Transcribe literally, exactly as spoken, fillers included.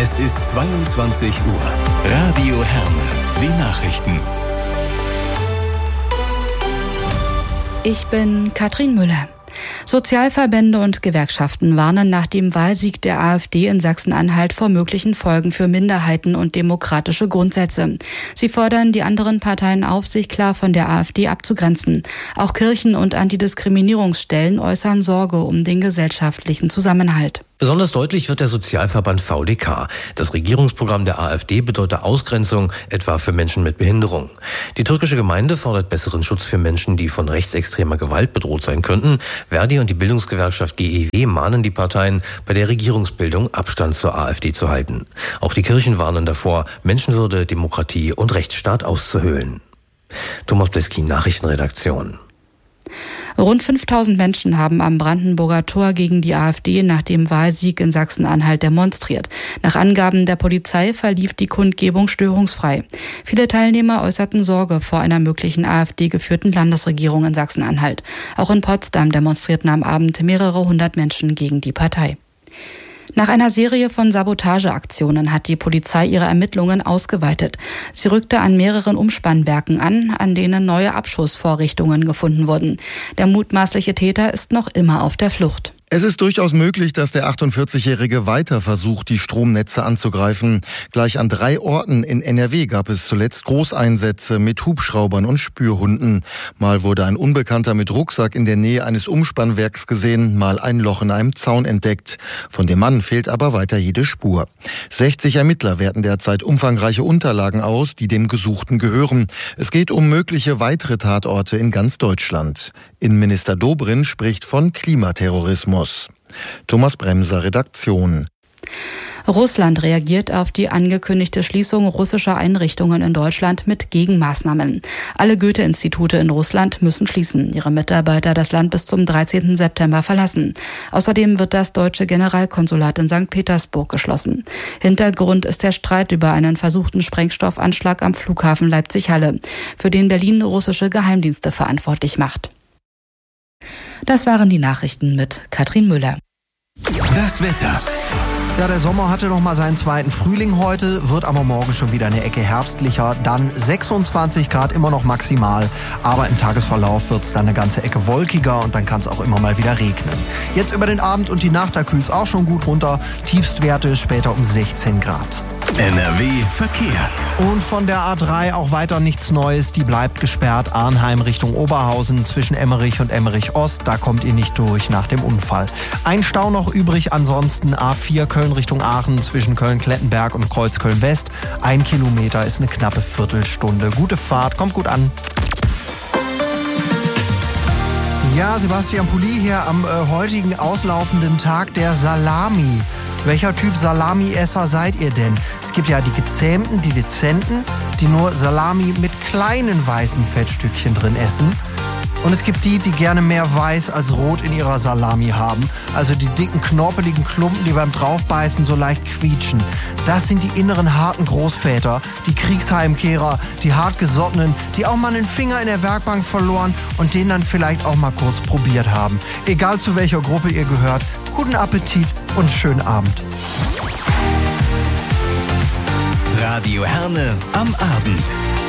Es ist zweiundzwanzig Uhr. Radio Herne. Die Nachrichten. Ich bin Katrin Müller. Sozialverbände und Gewerkschaften warnen nach dem Wahlsieg der AfD in Sachsen-Anhalt vor möglichen Folgen für Minderheiten und demokratische Grundsätze. Sie fordern die anderen Parteien auf, sich klar von der AfD abzugrenzen. Auch Kirchen und Antidiskriminierungsstellen äußern Sorge um den gesellschaftlichen Zusammenhalt. Besonders deutlich wird der Sozialverband V D K. Das Regierungsprogramm der AfD bedeutet Ausgrenzung, etwa für Menschen mit Behinderung. Die türkische Gemeinde fordert besseren Schutz für Menschen, die von rechtsextremer Gewalt bedroht sein könnten. Verdi und die Bildungsgewerkschaft G E W mahnen die Parteien, bei der Regierungsbildung Abstand zur AfD zu halten. Auch die Kirchen warnen davor, Menschenwürde, Demokratie und Rechtsstaat auszuhöhlen. Thomas Bleskin, Nachrichtenredaktion. Rund fünftausend Menschen haben am Brandenburger Tor gegen die AfD nach dem Wahlsieg in Sachsen-Anhalt demonstriert. Nach Angaben der Polizei verlief die Kundgebung störungsfrei. Viele Teilnehmer äußerten Sorge vor einer möglichen AfD-geführten Landesregierung in Sachsen-Anhalt. Auch in Potsdam demonstrierten am Abend mehrere hundert Menschen gegen die Partei. Nach einer Serie von Sabotageaktionen hat die Polizei ihre Ermittlungen ausgeweitet. Sie rückte an mehreren Umspannwerken an, an denen neue Abschussvorrichtungen gefunden wurden. Der mutmaßliche Täter ist noch immer auf der Flucht. Es ist durchaus möglich, dass der achtundvierzigjährige weiter versucht, die Stromnetze anzugreifen. Gleich an drei Orten in N R W gab es zuletzt Großeinsätze mit Hubschraubern und Spürhunden. Mal wurde ein Unbekannter mit Rucksack in der Nähe eines Umspannwerks gesehen, mal ein Loch in einem Zaun entdeckt. Von dem Mann fehlt aber weiter jede Spur. sechzig Ermittler werten derzeit umfangreiche Unterlagen aus, die dem Gesuchten gehören. Es geht um mögliche weitere Tatorte in ganz Deutschland. Innenminister Dobrindt spricht von Klimaterrorismus. Thomas Bremser, Redaktion. Russland reagiert auf die angekündigte Schließung russischer Einrichtungen in Deutschland mit Gegenmaßnahmen. Alle Goethe-Institute in Russland müssen schließen, ihre Mitarbeiter das Land bis zum dreizehnten September verlassen. Außerdem wird das deutsche Generalkonsulat in Sankt Petersburg geschlossen. Hintergrund ist der Streit über einen versuchten Sprengstoffanschlag am Flughafen Leipzig-Halle, für den Berlin russische Geheimdienste verantwortlich macht. Das waren die Nachrichten mit Katrin Müller. Das Wetter. Ja, der Sommer hatte noch mal seinen zweiten Frühling heute, wird aber morgen schon wieder eine Ecke herbstlicher. Dann sechsundzwanzig Grad immer noch maximal, aber im Tagesverlauf wird es dann eine ganze Ecke wolkiger und dann kann es auch immer mal wieder regnen. Jetzt über den Abend und die Nacht, da kühlt es auch schon gut runter. Tiefstwerte später um sechzehn Grad. N R W Verkehr. Und von der A drei auch weiter nichts Neues, die bleibt gesperrt. Arnheim Richtung Oberhausen zwischen Emmerich und Emmerich Ost, da kommt ihr nicht durch nach dem Unfall. Ein Stau noch übrig, ansonsten A vier Köln Richtung Aachen zwischen Köln-Klettenberg und Kreuzköln-West. Ein Kilometer ist eine knappe Viertelstunde. Gute Fahrt, kommt gut an. Ja, Sebastian Pulli hier am äh, heutigen auslaufenden Tag der Salami. Welcher Typ Salami-Esser seid ihr denn? Es gibt ja die gezähmten, die dezenten, die nur Salami mit kleinen weißen Fettstückchen drin essen. Und es gibt die, die gerne mehr weiß als rot in ihrer Salami haben. Also die dicken, knorpeligen Klumpen, die beim Draufbeißen so leicht quietschen. Das sind die inneren harten Großväter, die Kriegsheimkehrer, die hartgesottenen, die auch mal einen Finger in der Werkbank verloren und den dann vielleicht auch mal kurz probiert haben. Egal zu welcher Gruppe ihr gehört, guten Appetit und schönen Abend. Radio Herne am Abend.